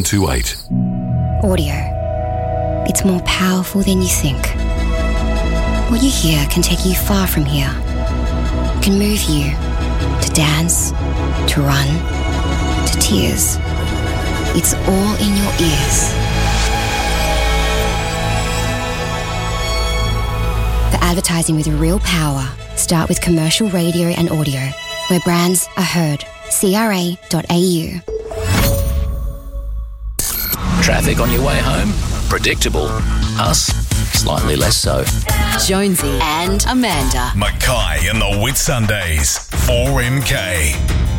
28. Audio. It's more powerful than you think. What you hear can take you far from here. It can move you to dance, to run, to tears. It's all in your ears. For advertising with real power, start with commercial radio and audio, where brands are heard. CRA.au. Traffic on your way home? Predictable. Us? Slightly less so. Jonesy and Amanda. Mackay and the Whitsundays. 4MK.